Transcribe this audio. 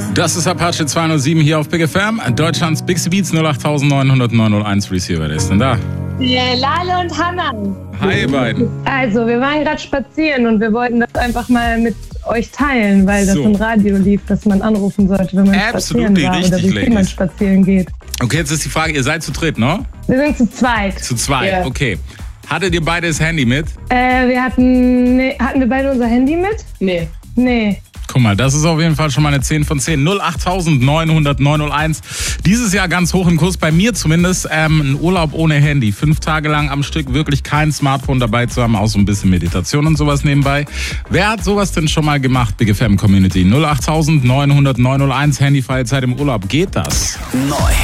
Das ist Apache 207 hier auf Big FM. Deutschlands Big Beats 08900 Receiver. Wer ist denn da? Lale und Hannah. Hi, ihr beiden. Also, wir waren gerade spazieren und wir wollten das einfach mal mit euch teilen, weil das im Radio lief, dass man anrufen sollte, wenn man spazieren war oder wie viel man spazieren geht. Okay, jetzt ist die Frage, ihr seid zu dritt, ne? Wir sind zu zweit. Zu zweit, Ja. Okay. Hattet ihr beide das Handy mit? Hatten wir beide unser Handy mit? Nee. Guck mal, das ist auf jeden Fall schon mal eine 10 von 10. 08900 Dieses Jahr ganz hoch im Kurs, bei mir zumindest, ein Urlaub ohne Handy. 5 Tage lang am Stück wirklich kein Smartphone dabei zu haben, auch so ein bisschen Meditation und sowas nebenbei. Wer hat sowas denn schon mal gemacht, Big FM Community? 08900 Handyfreie Zeit im Urlaub. Geht das? Neu.